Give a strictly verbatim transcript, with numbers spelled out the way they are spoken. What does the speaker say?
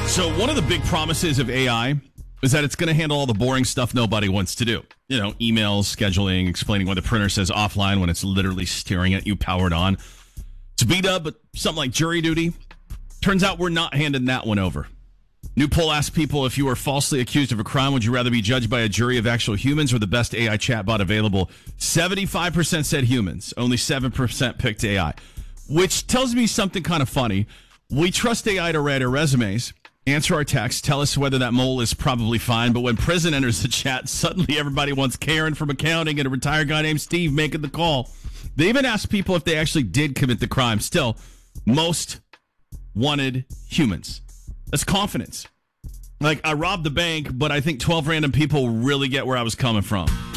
So one of the big promises of A I is that it's going to handle all the boring stuff nobody wants to do. You know, emails, scheduling, explaining why the printer says offline when it's literally staring at you powered on. Speed up, but something like jury duty. Turns out we're not handing that one over. New poll asks people, if you were falsely accused of a crime, would you rather be judged by a jury of actual humans or the best A I chatbot available? seventy-five percent said humans. Only seven percent picked A I, which tells me something kind of funny. We trust A I to write our resumes, answer our texts, tell us whether that mole is probably fine. But when prison enters the chat, suddenly everybody wants Karen from accounting and a retired guy named Steve making the call. They even asked people if they actually did commit the crime. Still, most wanted humans. That's confidence. Like, I robbed the bank, but I think twelve random people really get where I was coming from.